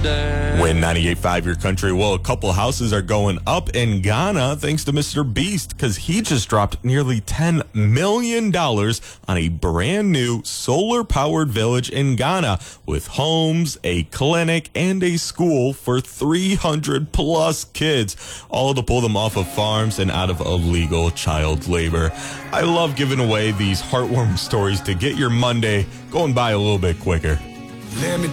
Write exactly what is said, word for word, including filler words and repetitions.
Win ninety-eight point five Your Country. Well, a couple houses are going up in Ghana thanks to Mister Beast because he just dropped nearly ten million dollars on a brand new solar-powered village in Ghana with homes, a clinic, and a school for three hundred plus kids, all to pull them off of farms and out of illegal child labor. I love giving away these heartwarming stories to get your Monday going by a little bit quicker. Let me